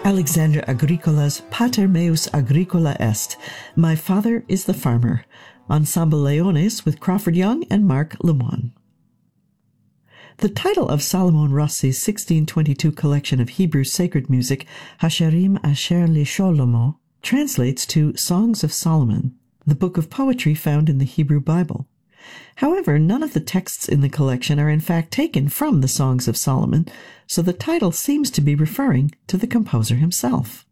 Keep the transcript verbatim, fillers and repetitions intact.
Alexander Agricola's Pater meus agricola est, My Father is the Farmer, Ensemble Leones with Crawford Young and Mark Lemoine. The title of Salomon Rossi's sixteen twenty-two collection of Hebrew sacred music, Hasherim Asher LeSholomo, translates to Songs of Solomon, the book of poetry found in the Hebrew Bible. However, none of the texts in the collection are in fact taken from the Songs of Solomon, so the title seems to be referring to the composer himself.